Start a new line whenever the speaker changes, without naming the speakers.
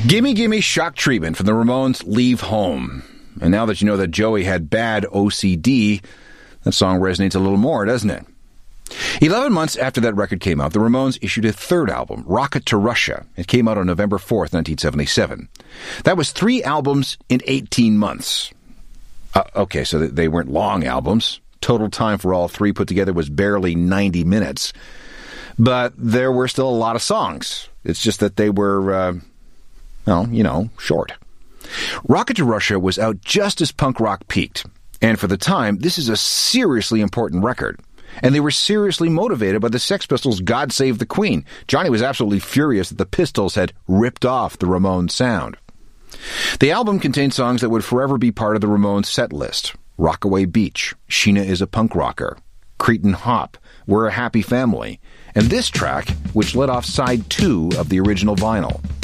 Gimme Gimme Shock Treatment from the Ramones' Leave Home. And now that you know that Joey had bad OCD, that song resonates a little more, doesn't it? 11 months after that record came out, the Ramones issued a third album, Rocket to Russia. It came out on November 4th, 1977. That was 3 albums in 18 months. Okay, so they weren't long albums. Total time for all 3 put together was barely 90 minutes. But there were still a lot of songs. It's just that they were, short. Rocket to Russia was out just as punk rock peaked. And for the time, this is a seriously important record. And they were seriously motivated by the Sex Pistols' God Save the Queen. Johnny was absolutely furious that the Pistols had ripped off the Ramones sound. The album contained songs that would forever be part of the Ramones set list. Rockaway Beach, Sheena is a Punk Rocker, Cretin Hop, We're a Happy Family, and this track, which led off side 2 of the original vinyl.